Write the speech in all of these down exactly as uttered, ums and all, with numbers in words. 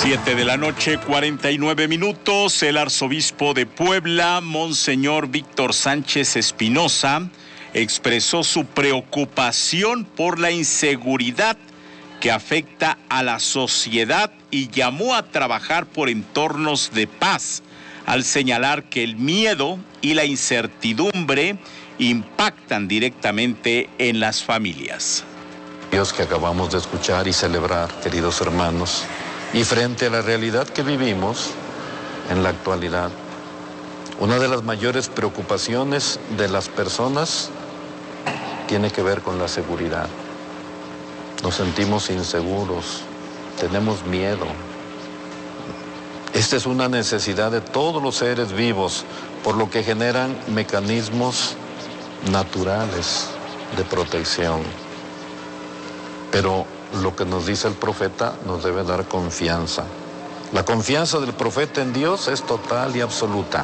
Siete de la noche, cuarenta y nueve minutos. El arzobispo de Puebla, Monseñor Víctor Sánchez Espinosa, expresó su preocupación por la inseguridad que afecta a la sociedad y llamó a trabajar por entornos de paz, al señalar que el miedo y la incertidumbre impactan directamente en las familias. Dios que acabamos de escuchar y celebrar, queridos hermanos, y frente a la realidad que vivimos en la actualidad, una de las mayores preocupaciones de las personas tiene que ver con la seguridad. Nos sentimos inseguros, tenemos miedo. Esta es una necesidad de todos los seres vivos, por lo que generan mecanismos naturales de protección. Pero lo que nos dice el profeta nos debe dar confianza. La confianza del profeta en Dios es total y absoluta.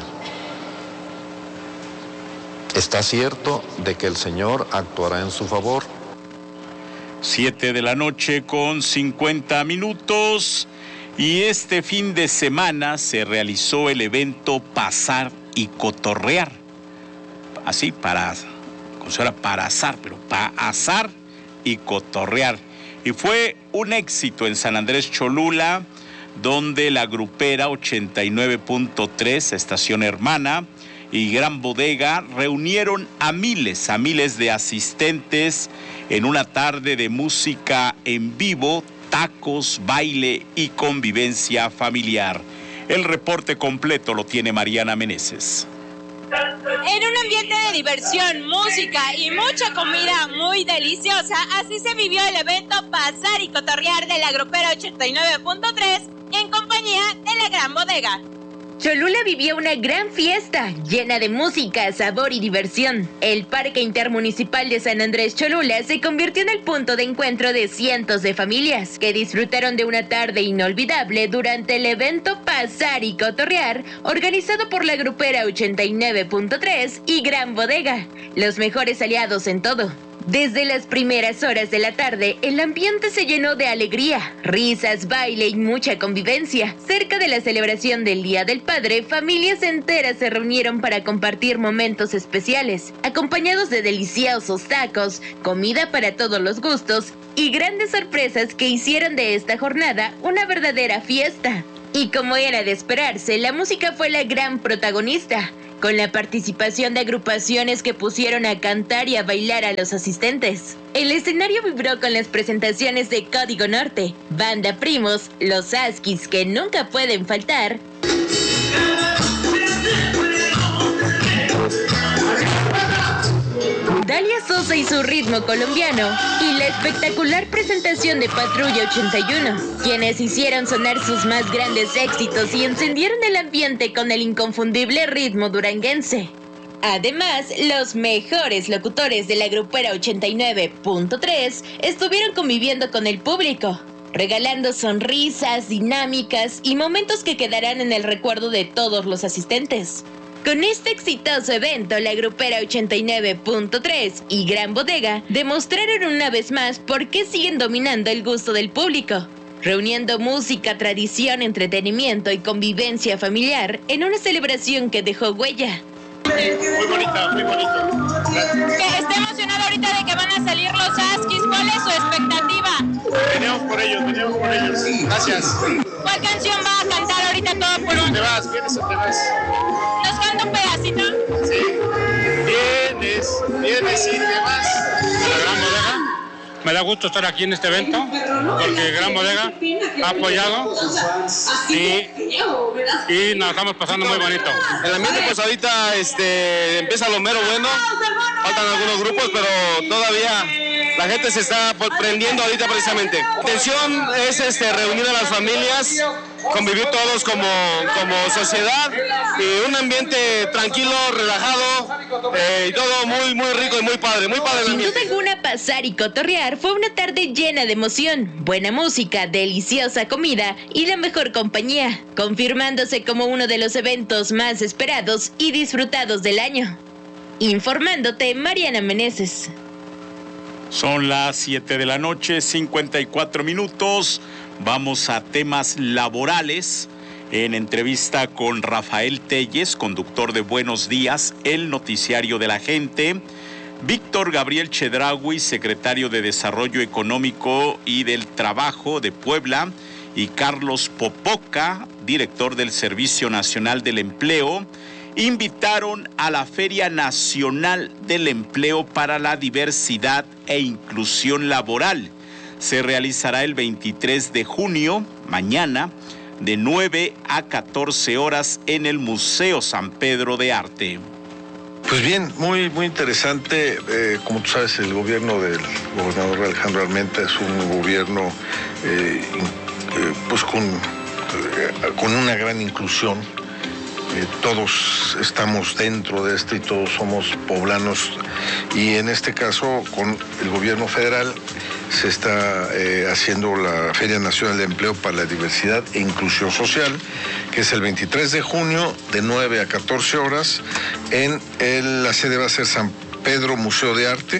Está cierto de que el Señor actuará en su favor. Siete de la noche con cincuenta minutos. Y este fin de semana se realizó el evento Pasar y Cotorrear. Así, para, como si fuera para azar, pero para azar y cotorrear. Y fue un éxito en San Andrés Cholula, donde la grupera ochenta y nueve punto tres, estación hermana, y Gran Bodega reunieron a miles, a miles de asistentes en una tarde de música en vivo, tacos, baile y convivencia familiar. El reporte completo lo tiene Mariana Meneses. En un ambiente de diversión, música y mucha comida muy deliciosa, así se vivió el evento Pasar y Cotorrear de la grupera ochenta y nueve punto tres en compañía de la Gran Bodega. Cholula vivió una gran fiesta, llena de música, sabor y diversión. El Parque Intermunicipal de San Andrés Cholula se convirtió en el punto de encuentro de cientos de familias que disfrutaron de una tarde inolvidable durante el evento Pasar y Cotorrear, organizado por la grupera ochenta y nueve punto tres y Gran Bodega, los mejores aliados en todo. Desde las primeras horas de la tarde, el ambiente se llenó de alegría, risas, baile y mucha convivencia. Cerca de la celebración del Día del Padre, familias enteras se reunieron para compartir momentos especiales, acompañados de deliciosos tacos, comida para todos los gustos y grandes sorpresas que hicieron de esta jornada una verdadera fiesta. Y como era de esperarse, la música fue la gran protagonista, con la participación de agrupaciones que pusieron a cantar y a bailar a los asistentes. El escenario vibró con las presentaciones de Código Norte, Banda Primos, Los Askis que nunca pueden faltar, Dalia Sosa y su ritmo colombiano, y la espectacular presentación de Patrulla ochenta y uno, quienes hicieron sonar sus más grandes éxitos y encendieron el ambiente con el inconfundible ritmo duranguense. Además, los mejores locutores de la grupera ochenta y nueve punto tres estuvieron conviviendo con el público, regalando sonrisas, dinámicas y momentos que quedarán en el recuerdo de todos los asistentes. Con este exitoso evento, la grupera ochenta y nueve punto tres y Gran Bodega demostraron una vez más por qué siguen dominando el gusto del público, reuniendo música, tradición, entretenimiento y convivencia familiar en una celebración que dejó huella. Muy bonita, muy bonito. Que está emocionado ahorita de que van a salir los Askis. ¿Cuál es su expectativa? Veníamos por ellos, veníamos por ellos. Gracias. ¿Cuál canción va a cantar ahorita todo por uno? ¿Te vas? ¿Vienes o te vas? ¿Nos canta un pedacito? Sí. Vienes, vienes y te vas. A la Gran Bodega. Me da gusto estar aquí en este evento porque Gran Bodega ha apoyado y, y nos estamos pasando muy bonito. El ambiente pues ahorita este, empieza lo mero bueno, faltan algunos grupos pero todavía la gente se está prendiendo ahorita precisamente. La intención es este, reunir a las familias, convivir todos como, como sociedad y un ambiente tranquilo, relajado eh, y todo muy, muy rico y muy padre, muy padre el Sin ambiente. duda alguna, Pasar y Cotorrear fue una tarde llena de emoción, buena música, deliciosa comida y la mejor compañía, confirmándose como uno de los eventos más esperados y disfrutados del año. Informándote, Mariana Meneses. Son las siete de la noche, cincuenta y cuatro minutos. Vamos a temas laborales. En entrevista con Rafael Telles, conductor de Buenos Días, el noticiario de la gente. Víctor Gabriel Chedraui, secretario de Desarrollo Económico y del Trabajo de Puebla. Y Carlos Popoca, director del Servicio Nacional del Empleo, invitaron a la Feria Nacional del Empleo para la Diversidad e Inclusión Laboral. Se realizará el veintitrés de junio, mañana, de nueve a catorce horas en el Museo San Pedro de Arte. Pues bien, muy, muy interesante. Eh, como tú sabes, el gobierno del gobernador Alejandro Armenta es un gobierno eh, eh, pues con, eh, con una gran inclusión. Eh, todos estamos dentro de este y todos somos poblanos. Y en este caso, con el gobierno federal, se está eh, haciendo la Feria Nacional de Empleo para la Diversidad e Inclusión Social, que es el veintitrés de junio de nueve a catorce horas. En el, la sede va a ser San Pedro Museo de Arte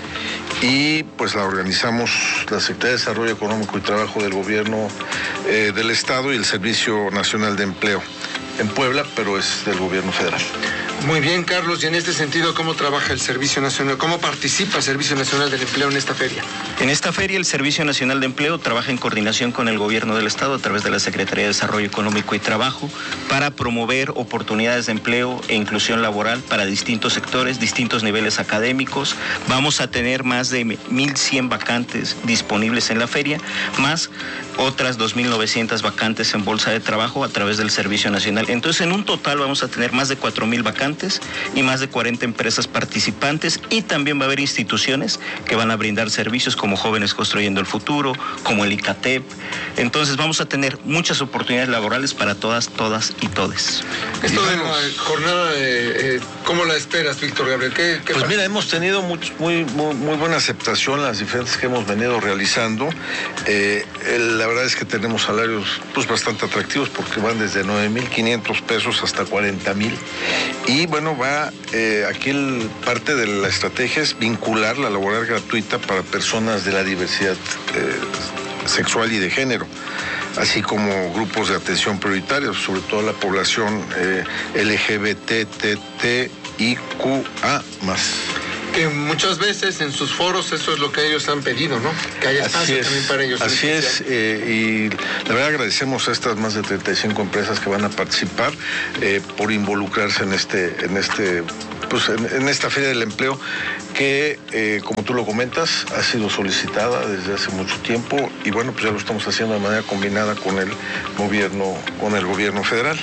y pues la organizamos la Secretaría de Desarrollo Económico y Trabajo del Gobierno eh, del Estado y el Servicio Nacional de Empleo en Puebla, pero es del Gobierno Federal. Muy bien, Carlos, y en este sentido, ¿cómo trabaja el Servicio Nacional, cómo participa el Servicio Nacional del Empleo en esta feria? En esta feria, el Servicio Nacional de Empleo trabaja en coordinación con el Gobierno del Estado a través de la Secretaría de Desarrollo Económico y Trabajo para promover oportunidades de empleo e inclusión laboral para distintos sectores, distintos niveles académicos. Vamos a tener más de mil cien vacantes disponibles en la feria, más otras dos mil novecientas vacantes en bolsa de trabajo a través del Servicio Nacional. Entonces, en un total vamos a tener más de cuatro mil vacantes y más de cuarenta empresas participantes, y también va a haber instituciones que van a brindar servicios como Jóvenes Construyendo el Futuro, como el ICATEP. Entonces vamos a tener muchas oportunidades laborales para todas, todas y todes. Esto de la jornada, eh, ¿cómo la esperas, Víctor Gabriel? ¿Qué, qué pues pasa? Mira, hemos tenido much, muy, muy, muy buena aceptación las diferentes que hemos venido realizando. Eh, el, la verdad es que tenemos salarios pues bastante atractivos porque van desde nueve mil quinientos pesos hasta cuarenta mil. Y bueno, va eh, aquí el, parte de la estrategia es vincular la laboral gratuita para personas de la diversidad eh, sexual y de género, así como grupos de atención prioritarios, sobre todo la población eh, L G B T T I Q A más. Que muchas veces en sus foros eso es lo que ellos han pedido, ¿no? Que haya espacio es, también para ellos. Así es, eh, y la verdad agradecemos a estas más de treinta y cinco empresas que van a participar eh, por involucrarse en este, en este, pues en, en esta Feria del Empleo que, eh, como tú lo comentas, ha sido solicitada desde hace mucho tiempo y bueno, pues ya lo estamos haciendo de manera combinada con el gobierno, con el gobierno federal.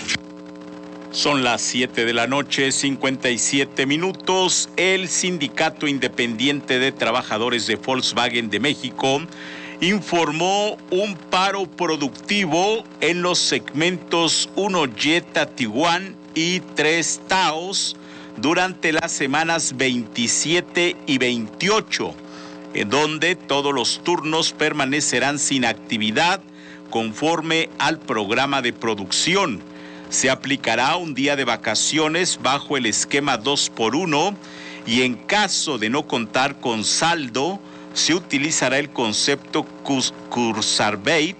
Son las siete de la noche, cincuenta y siete minutos. El Sindicato Independiente de Trabajadores de Volkswagen de México informó un paro productivo en los segmentos uno Jetta Tiguan y tres Taos durante las semanas veintisiete y veintiocho, en donde todos los turnos permanecerán sin actividad conforme al programa de producción. Se aplicará un día de vacaciones bajo el esquema dos por uno y en caso de no contar con saldo, se utilizará el concepto Kurzarbeit.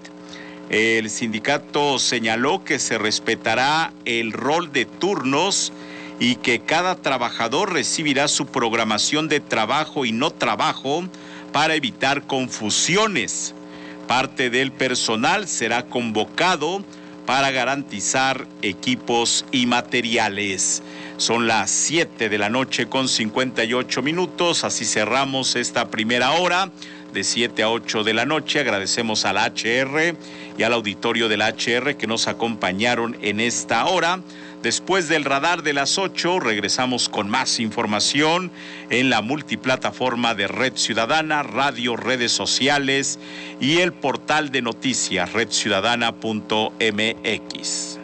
El sindicato señaló que se respetará el rol de turnos y que cada trabajador recibirá su programación de trabajo y no trabajo para evitar confusiones. Parte del personal será convocado para garantizar equipos y materiales. Son las siete de la noche con cincuenta y ocho minutos, así cerramos esta primera hora de siete a ocho de la noche. Agradecemos a la H R y al auditorio de la H R que nos acompañaron en esta hora. Después del radar de las ocho, regresamos con más información en la multiplataforma de Red Ciudadana, radio, redes sociales y el portal de noticias red ciudadana punto m x.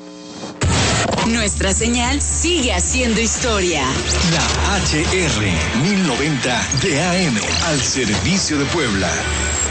Nuestra señal sigue haciendo historia. La H R mil noventa de A M al servicio de Puebla.